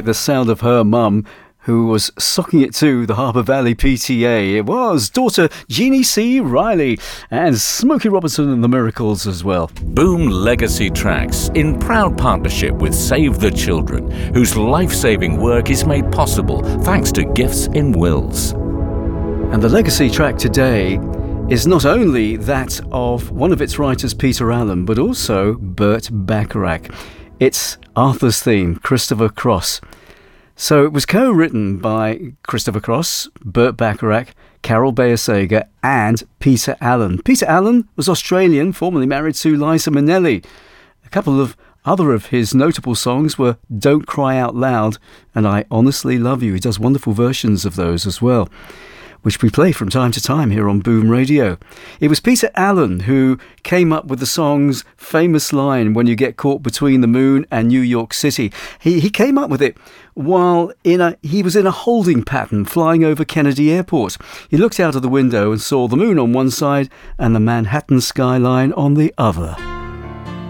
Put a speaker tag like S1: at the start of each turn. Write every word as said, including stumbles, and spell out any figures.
S1: like the sound of her mum, who was socking it to the Harbour Valley P T A. It was daughter Jeannie C. Riley and Smokey Robinson and the Miracles as well.
S2: Boom Legacy Tracks, in proud partnership with Save the Children, whose life-saving work is made possible thanks to Gifts in Wills.
S1: And the legacy track today is not only that of one of its writers, Peter Allen, but also Burt Bacharach. It's Arthur's theme, Christopher Cross. So it was co-written by Christopher Cross, Burt Bacharach, Carol Bayer-Sager and Peter Allen. Peter Allen was Australian, formerly married to Liza Minnelli. A couple of other of his notable songs were Don't Cry Out Loud and I Honestly Love You. He does wonderful versions of those as well, which we play from time to time here on Boom Radio. It was Peter Allen who came up with the song's famous line, when you get caught between the moon and New York City. He he came up with it while in a he was in a holding pattern flying over Kennedy Airport. He looked out of the window and saw the moon on one side and the Manhattan skyline on the other.